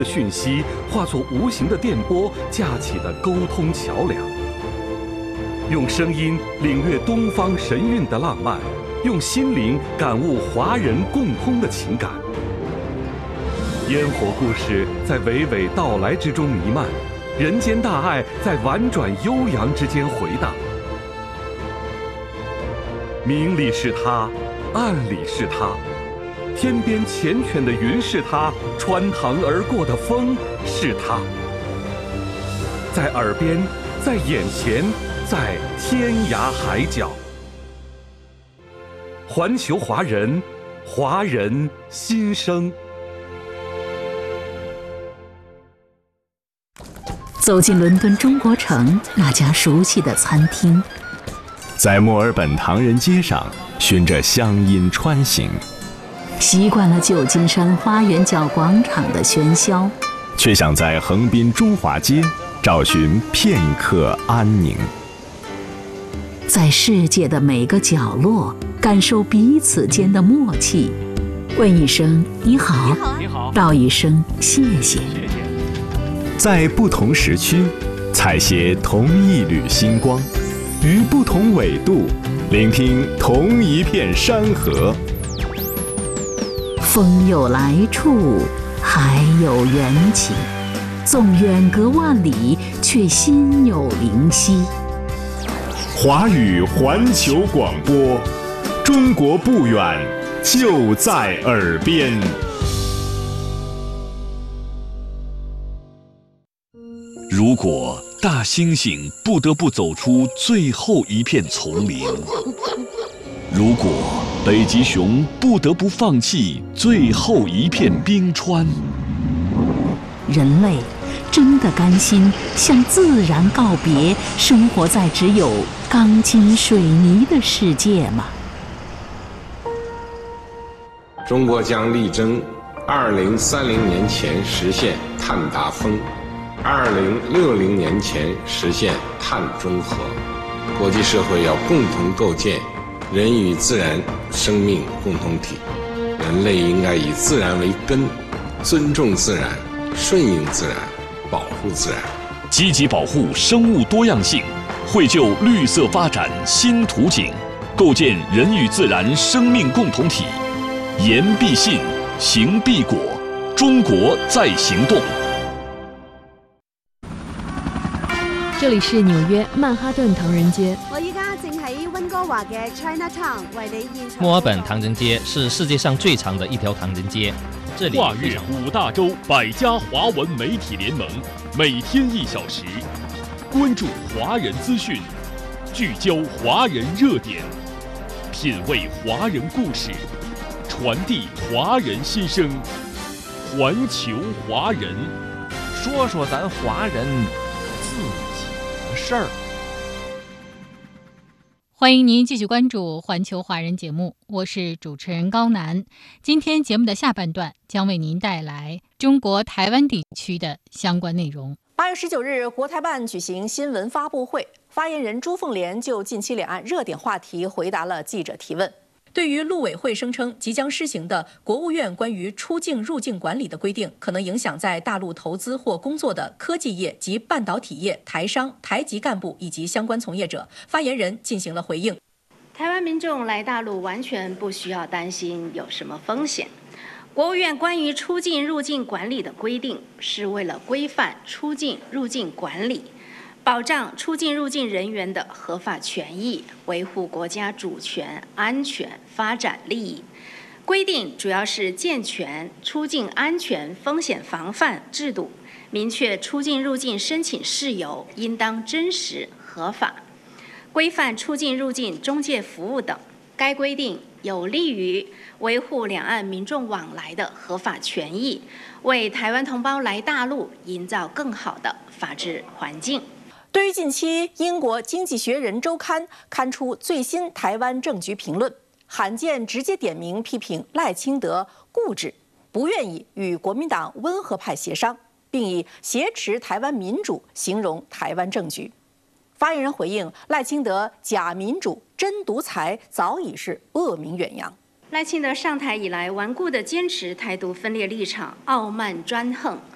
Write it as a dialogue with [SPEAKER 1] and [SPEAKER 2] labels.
[SPEAKER 1] 讯息化作无形的电波架起的沟通桥梁，用声音领略东方神韵的浪漫，用心灵感悟华人共通的情感。烟火故事在娓娓道来之中弥漫，人间大爱在婉转悠扬之间回荡。明里是他，暗里是他，天边缱绻的云是他，穿堂而过的风是他。在耳边，在眼前，在天涯海角。环球华人，华人心声。
[SPEAKER 2] 走进伦敦中国城那家熟悉的餐厅，
[SPEAKER 3] 在墨尔本唐人街上循着乡音穿行，
[SPEAKER 2] 习惯了旧金山花园角广场的喧嚣，
[SPEAKER 3] 却想在横滨中华街找寻片刻安宁。
[SPEAKER 2] 在世界的每个角落感受彼此间的默契，问一声你好，
[SPEAKER 4] 你好，
[SPEAKER 2] 道一声谢谢。
[SPEAKER 3] 在不同时区采撷同一缕星光，于不同纬度聆听同一片山河。
[SPEAKER 2] 风有来处，海有缘起，纵远隔万里，却心有灵犀。
[SPEAKER 3] 华语环球广播，中国不远，就在耳边。
[SPEAKER 5] 如果大猩猩不得不走出最后一片丛林，如果北极熊不得不放弃最后一片冰川，
[SPEAKER 2] 人类真的甘心向自然告别，生活在只有钢筋水泥的世界吗？
[SPEAKER 6] 中国将力争2030年前实现碳达峰，2060年前实现碳中和。国际社会要共同构建人与自然生命共同体，人类应该以自然为根，尊重自然，顺应自然，保护自然，
[SPEAKER 5] 积极保护生物多样性，绘就绿色发展新图景，构建人与自然生命共同体。言必信，行必果，中國在行動。
[SPEAKER 4] 這裡是紐約曼哈頓唐人街。
[SPEAKER 7] 我依家正喺溫哥華嘅 Chinatown 為你現場。
[SPEAKER 8] 墨爾本唐人街是世界上最長的一條唐人街。這裡
[SPEAKER 9] 跨越5大洲100家華文媒體聯盟，每天1小時，關注華人資訊，聚焦華人熱點，品味華人故事，傳遞華人心聲，環球華人，
[SPEAKER 10] 說說咱華人自己的事兒。
[SPEAKER 11] 欢迎您继续关注环球华人节目，我是主持人高楠。今天节目的下半段将为您带来中国台湾地区的相关内容。
[SPEAKER 12] 8月19日，国台办举行新闻发布会，发言人朱凤莲就近期两岸热点话题回答了记者提问。对于陆委会声称即将施行的国务院关于出境入境管理的规定，可能影响在大陆投资或工作的科技业及半导体业台商、台籍干部以及相关从业者，发言人进行了回应。
[SPEAKER 13] 台湾民众来大陆完全不需要担心有什么风险。国务院关于出境入境管理的规定是为了规范出境入境管理，保障出境入境人员的合法权益，维护国家主权、安全、发展利益。规定主要是健全出境安全风险防范制度，明确出境入境申请事由应当真实合法，规范出境入境中介服务等。该规定有利于维护两岸民众往来的合法权益，为台湾同胞来大陆营造更好的法治环境。
[SPEAKER 12] 对于近期英国《经济学人》周刊刊出最新台湾政局评论，罕见直接点名批评赖清德固执，不愿意与国民党温和派协商，并以挟持台湾民主形容台湾政局。发言人回应，赖清德假民主、真独裁早已是恶名远扬。
[SPEAKER 13] 赖清德上台以来，顽固地坚持台独分裂立场，傲慢专横，